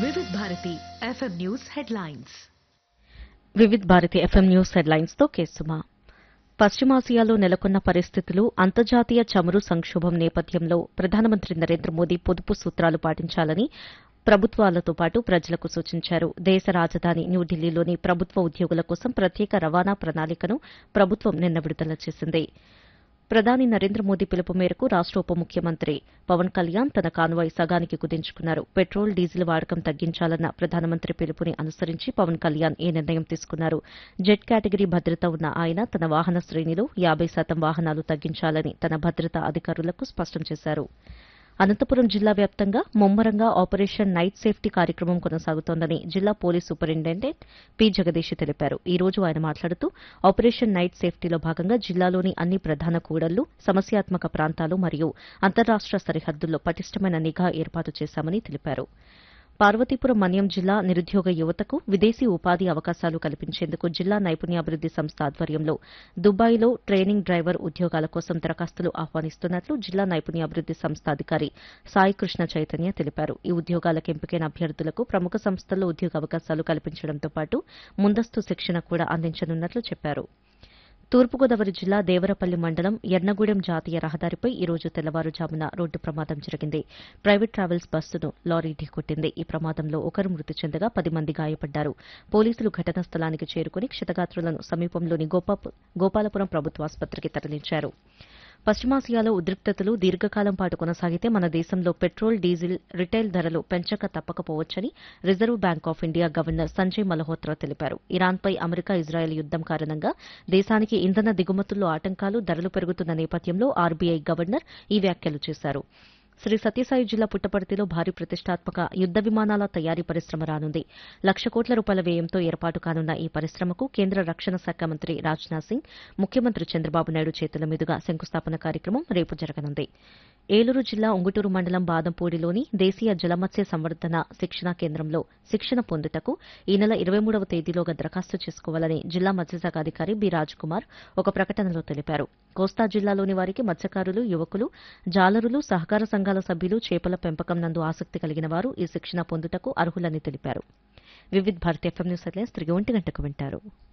Vividh Bharati FM news headlines. Vividh Bharati FM news headlines తో కేసుమా. పశ్చిమాసియాలో నెలకొన్న పరిస్థితులు, అంతర్జాతీయ చమురు సంక్షోభం నేపథ్యంలో ప్రధానమంత్రి నరేంద్ర మోదీ పొదుపు సూత్రాలు పాటించాలని ప్రభుత్వాలతో పాటు ప్రజలకు సూచించారు. దేశ రాజధాని న్యూఢిల్లీలోని ప్రభుత్వ ఉద్యోగుల కోసం ప్రత్యేక రవాణా ప్రణాళికను ప్రభుత్వం నిన్న విడుదల చేసింది. ప్రధాని నరేంద్ర మోదీ పిలుపు మేరకు రాష్ట ఉప ముఖ్యమంత్రి పవన్ కళ్యాణ్ తన కాన్వాయ్ సగానికి కుదించుకున్నారు. పెట్రోల్, డీజిల్ వాడకం తగ్గించాలన్న ప్రధానమంత్రి పిలుపుని అనుసరించి పవన్ కళ్యాణ్ ఈ నిర్ణయం తీసుకున్నారు. జెడ్ కేటగిరీ భద్రత ఉన్న ఆయన తన వాహన శ్రేణిలో 50% వాహనాలు తగ్గించాలని తన భద్రతా అధికారులకు స్పష్టం చేశారు. అనంతపురం జిల్లా వ్యాప్తంగా ముమ్మరంగా ఆపరేషన్ నైట్ సేఫ్టీ కార్యక్రమం కొనసాగుతోందని జిల్లా పోలీస్ సూపరింటెండెంట్ పి జగదీష్ తెలిపారు. ఈ రోజు ఆయన మాట్లాడుతూ ఆపరేషన్ నైట్ సేఫ్టీలో భాగంగా జిల్లాలోని అన్ని ప్రధాన కూడళ్లు, సమస్యాత్మక ప్రాంతాలు మరియు అంతర్రాష్ట సరిహద్దుల్లో పటిష్టమైన నిఘా ఏర్పాటు చేశామని తెలిపారు. పార్వతీపురం మన్యం జిల్లా నిరుద్యోగ యువతకు విదేశీ ఉపాధి అవకాశాలు కల్పించేందుకు జిల్లా నైపుణ్యాభివృద్ది సంస్థ ఆధ్వర్యంలో దుబాయ్లో ట్రైనింగ్ డ్రైవర్ ఉద్యోగాల కోసం దరఖాస్తులు ఆహ్వానిస్తున్నట్లు జిల్లా నైపుణ్యాభివృద్ది సంస్థ అధికారి సాయి కృష్ణ చైతన్య తెలిపారు. ఈ ఉద్యోగాలకు ఎంపికైన అభ్యర్థులకు ప్రముఖ సంస్థల్లో ఉద్యోగ అవకాశాలు కల్పించడంతో పాటు ముందస్తు శిక్షణ కూడా అందించనున్నట్లు చెప్పారు. తూర్పుగోదావరి జిల్లా దేవరపల్లి మండలం ఎర్నగూడెం జాతీయ రహదారిపై ఈ రోజు తెల్లవారుజామున రోడ్డు ప్రమాదం జరిగింది. ప్రైవేట్ ట్రావెల్స్ బస్సును లారీ ఢీకొట్టింది. ఈ ప్రమాదంలో ఒకరు మృతి చెందగా 10 మంది గాయపడ్డారు. పోలీసులు ఘటనా స్థలానికి చేరుకుని క్షతగాత్రులను సమీపంలోని గోపాలపురం ప్రభుత్వాసుపత్రికి తరలించారు. పశ్చిమాసియాలో ఉద్రిక్తతలు దీర్ఘకాలం పాటు కొనసాగితే మన దేశంలో పెట్రోల్, డీజిల్ రిటైల్ ధరలు పెంచక తప్పకపోవచ్చని reserve bank of India governor Sanjay Malhotra తెలిపారు. ఇరాన్పై అమెరికా, ఇజ్రాయెల్ యుద్దం కారణంగా దేశానికి ఇంధన దిగుమతుల్లో ఆటంకాలు, ధరలు పెరుగుతున్న నేపథ్యంలో ఆర్బీఐ గవర్నర్ ఈ వ్యాఖ్యలు చేశారు. శ్రీ సత్యసాయి జిల్లా పుట్టపర్తిలో భారీ ప్రతిష్టాత్మక యుద్ద విమానాల తయారీ పరిశ్రమ రానుంది. 1,00,000 కోట్ల రూపాయల వ్యయంతో ఏర్పాటు కానున్న ఈ పరిశ్రమకు కేంద్ర రక్షణ శాఖ మంత్రి రాజ్నాథ్ సింగ్, ముఖ్యమంత్రి చంద్రబాబు నాయుడు చేతుల మీదుగా శంకుస్థాపన కార్యక్రమం రేపు జరగనుంది. ఏలూరు జిల్లా ఉంగుటూరు మండలం బాదంపూడిలోని దేశీయ జలమత్స్య సంవర్ధన శిక్షణా కేంద్రంలో శిక్షణ పొందుటకు ఈ నెల 23వ తేదీలోగా దరఖాస్తు చేసుకోవాలని జిల్లా మత్స్యశాఖ అధికారి బి రాజ్కుమార్ ఒక ప్రకటనలో తెలిపారు. కోస్తా జిల్లాలోని వారికి మత్స్యకారులు, యువకులు, జాలరులు, సహకార సంఘాల సభ్యులు, చేపల పెంపకం నందు ఆసక్తి కలిగిన వారు ఈ శిక్షణ పొందుటకు అర్హులని తెలిపారు. Vividh Bharati FM news headlines తిరిగి 1 గంటకు వింటారు.